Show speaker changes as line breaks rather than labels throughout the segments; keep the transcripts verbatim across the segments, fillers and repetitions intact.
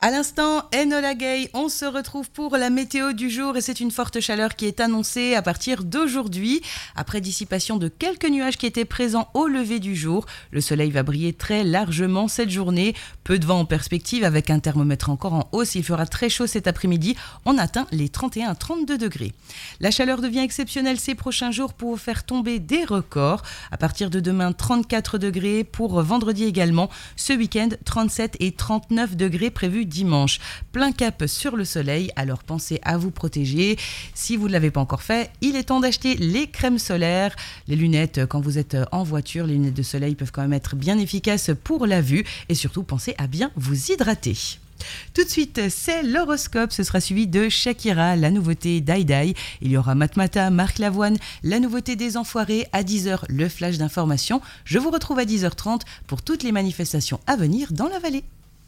À l'instant, Enola Gay, on se retrouve pour la météo du jour et c'est une forte chaleur qui est annoncée à partir d'aujourd'hui. Après dissipation de quelques nuages qui étaient présents au lever du jour, le soleil va briller très largement cette journée. Peu de vent en perspective avec un thermomètre encore en hausse. Il fera très chaud cet après-midi. On atteint les trente et un à trente-deux degrés. La chaleur devient exceptionnelle ces prochains jours pour faire tomber des records. À partir de demain, trente-quatre degrés. Pour vendredi également. Ce week-end, trente-sept et trente-neuf degrés prévus dimanche. Plein cap sur le soleil, alors pensez à vous protéger. Si vous ne l'avez pas encore fait, il est temps d'acheter les crèmes solaires. Les lunettes, quand vous êtes en voiture, les lunettes de soleil peuvent quand même être bien efficaces pour la vue. Et surtout, pensez à bien vous hydrater. Tout de suite, c'est l'horoscope. Ce sera suivi de Shakira, la nouveauté d'Aïe Dai. Il y aura Matmata, Marc Lavoine, la nouveauté des Enfoirés. À dix heures, le flash d'information. Je vous retrouve à dix heures trente pour toutes les manifestations à venir dans la vallée.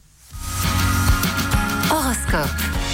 Horoscope.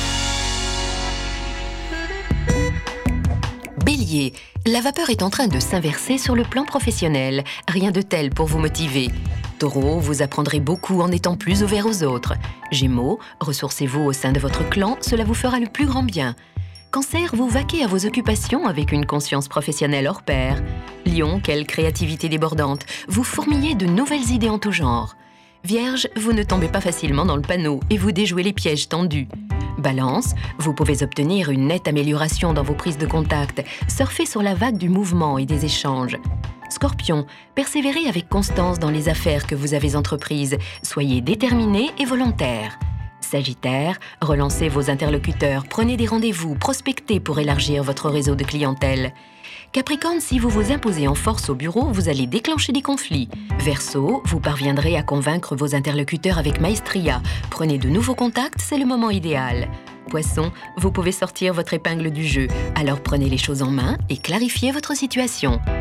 Bélier, la vapeur est en train de s'inverser sur le plan professionnel. Rien de tel pour vous motiver. Taureau, vous apprendrez beaucoup en étant plus ouvert aux autres. Gémeaux, ressourcez-vous au sein de votre clan, cela vous fera le plus grand bien. Cancer, vous vaquez à vos occupations avec une conscience professionnelle hors pair. Lion, quelle créativité débordante, vous fourmillez de nouvelles idées en tout genre. Vierge, vous ne tombez pas facilement dans le panneau et vous déjouez les pièges tendus. Balance, vous pouvez obtenir une nette amélioration dans vos prises de contact, surfez sur la vague du mouvement et des échanges. Scorpion, persévérez avec constance dans les affaires que vous avez entreprises, soyez déterminé et volontaire. Sagittaire, relancez vos interlocuteurs, prenez des rendez-vous, prospectez pour élargir votre réseau de clientèle. Capricorne, si vous vous imposez en force au bureau, vous allez déclencher des conflits. Verseau, vous parviendrez à convaincre vos interlocuteurs avec maestria. Prenez de nouveaux contacts, c'est le moment idéal. Poisson, vous pouvez sortir votre épingle du jeu, alors prenez les choses en main et clarifiez votre situation.